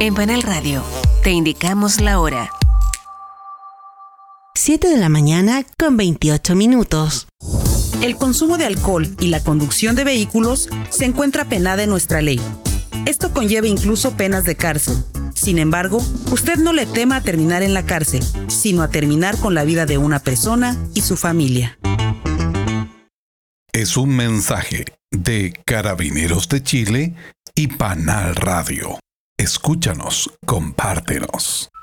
En Panal Radio, te indicamos la hora. 7:28 a.m. El consumo de alcohol y la conducción de vehículos se encuentra penada en nuestra ley. Esto conlleva incluso penas de cárcel. Sin embargo, usted no le tema a terminar en la cárcel, sino a terminar con la vida de una persona y su familia. Es un mensaje de Carabineros de Chile y Panal Radio. Escúchanos, compártenos.